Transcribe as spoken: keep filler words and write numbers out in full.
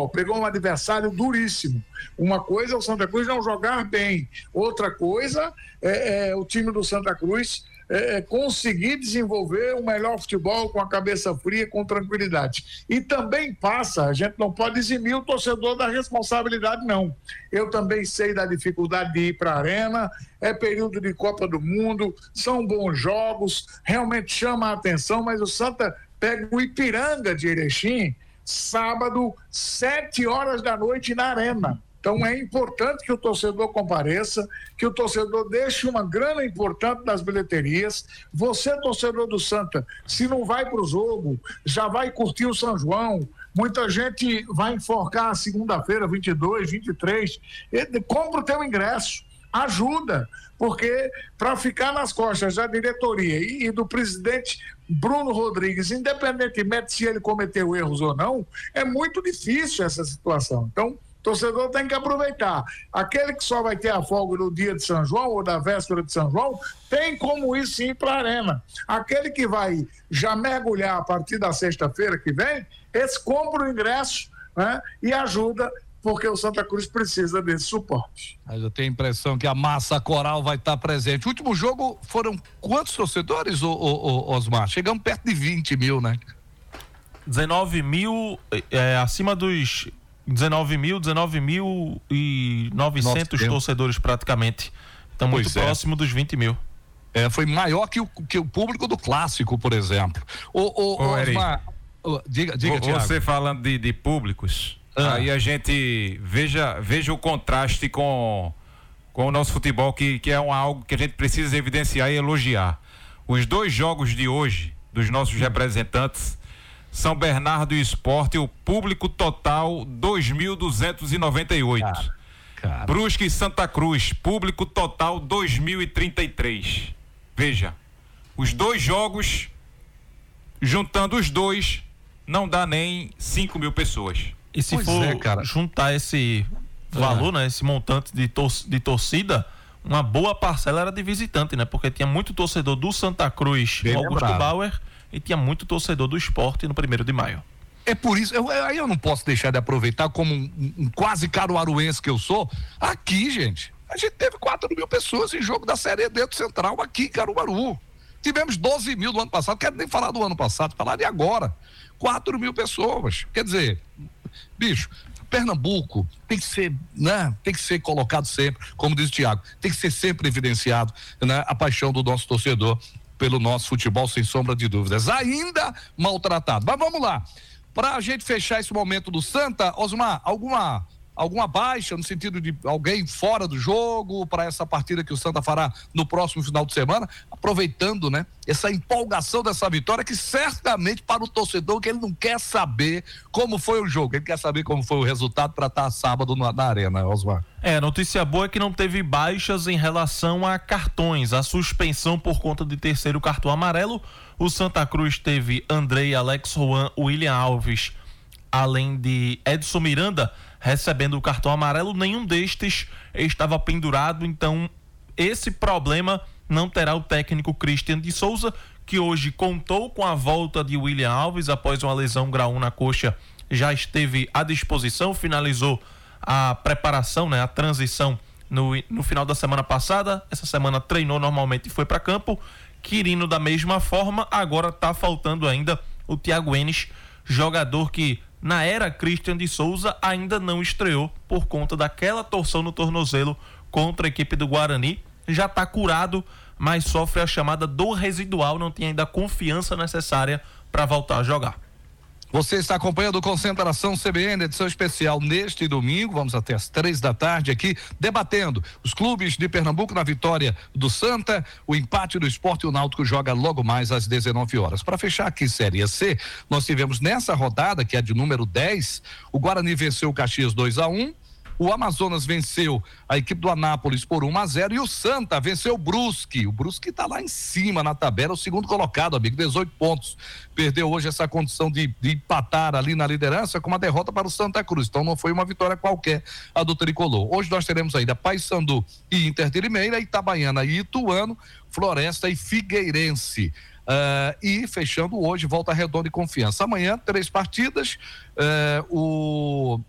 futebol, pegou um adversário duríssimo. Uma coisa é o Santa Cruz não jogar bem, outra coisa é, é o time do Santa Cruz é, é conseguir desenvolver o melhor futebol com a cabeça fria, com tranquilidade. E também passa, a gente não pode eximir o torcedor da responsabilidade, não. Eu também sei da dificuldade de ir para a arena, é período de Copa do Mundo, são bons jogos, realmente chama a atenção, mas o Santa pega o Ipiranga de Erechim, sábado, sete horas da noite na arena. Então é importante que o torcedor compareça, que o torcedor deixe uma grana importante nas bilheterias. Você, torcedor do Santa, se não vai para o jogo, já vai curtir o São João. Muita gente vai enforcar segunda-feira, vinte e dois, vinte e três. Compra o teu ingresso, ajuda, porque para ficar nas costas da diretoria e, e do presidente Bruno Rodrigues, independentemente se ele cometeu erros ou não, é muito difícil essa situação. Então, o torcedor tem que aproveitar. Aquele que só vai ter a folga no dia de São João ou da véspera de São João, tem como ir sim para a arena. Aquele que vai já mergulhar a partir da sexta-feira que vem, esse compra o ingresso, né, e ajuda, porque o Santa Cruz precisa desse suporte. Mas eu tenho a impressão que a massa coral vai estar presente. O último jogo foram quantos torcedores, ô, ô, ô, Osmar? Chegamos perto de vinte mil, né? dezenove mil, é, acima dos dezenove mil, dezenove mil e novecentos torcedores praticamente. Então muito Pois é. próximo dos vinte mil. É, foi maior que o, que o público do Clássico, por exemplo. Ô, ô, Ô, Osmar, ô, diga, diga, Thiago. Você falando de, de públicos, Ah. aí a gente veja, veja o contraste com, com o nosso futebol, que, que é um, algo que a gente precisa evidenciar e elogiar. Os dois jogos de hoje, dos nossos representantes, São Bernardo e Sport, o público total dois mil duzentos e noventa e oito. Cara, cara. Brusque e Santa Cruz, público total dois mil e trinta e três. Veja, os dois jogos, juntando os dois, não dá nem cinco mil pessoas. E se Pois for é, cara. juntar esse valor, né, esse montante de, tor- de torcida, uma boa parcela era de visitante, né? Porque tinha muito torcedor do Santa Cruz Bem no Augusto lembrado. Bauer e tinha muito torcedor do Sport no primeiro de maio. É por isso, eu, aí eu não posso deixar de aproveitar como um, um quase caruaruense que eu sou. Aqui, gente, a gente teve quatro mil pessoas em jogo da Série D do Central aqui em Caruaru. Tivemos doze mil do ano passado, quero nem falar do ano passado, falar de agora. quatro mil pessoas. Quer dizer, bicho, Pernambuco tem que ser, né? Tem que ser colocado sempre, como diz o Thiago, tem que ser sempre evidenciado, né? A paixão do nosso torcedor pelo nosso futebol, sem sombra de dúvidas. Ainda maltratado. Mas vamos lá. Pra gente fechar esse momento do Santa, Osmar, alguma alguma baixa no sentido de alguém fora do jogo para essa partida que o Santa fará no próximo final de semana, aproveitando, né, essa empolgação dessa vitória, que certamente para o torcedor, que ele não quer saber como foi o jogo, ele quer saber como foi o resultado para estar sábado na, na arena, Osmar. É, a notícia boa é que não teve baixas em relação a cartões, a suspensão por conta de terceiro cartão amarelo. O Santa Cruz teve Andrei, Alex Juan, William Alves, além de Edson Miranda recebendo o cartão amarelo. Nenhum destes estava pendurado, então esse problema não terá o técnico Christian de Souza, que hoje contou com a volta de William Alves após uma lesão grau um na coxa, já esteve à disposição, finalizou a preparação, né, a transição no, no final da semana passada. Essa semana treinou normalmente e foi para campo. Quirino da mesma forma. Agora está faltando ainda o Thiago Enes, jogador que na era Christian de Souza ainda não estreou por conta daquela torção no tornozelo contra a equipe do Guarani. Já está curado, mas sofre a chamada dor residual, não tem ainda a confiança necessária para voltar a jogar. Você está acompanhando o Concentração C B N, edição especial neste domingo. Vamos até as três da tarde aqui, debatendo os clubes de Pernambuco na vitória do Santa, o empate do Sport, e o Náutico joga logo mais às dezenove horas. Para fechar aqui Série C, nós tivemos nessa rodada, que é de número dez, o Guarani venceu o Caxias dois a um. O Amazonas venceu a equipe do Anápolis por um a zero e o Santa venceu o Brusque. O Brusque está lá em cima na tabela, o segundo colocado, amigo, dezoito pontos. Perdeu hoje essa condição de, de empatar ali na liderança com uma derrota para o Santa Cruz. Então não foi uma vitória qualquer a do Tricolor. Hoje nós teremos ainda Paysandu e Inter de Limeira, Itabaiana e Ituano, Floresta e Figueirense. Uh, e fechando hoje, Volta Redonda e Confiança. Amanhã, três partidas. Uh, o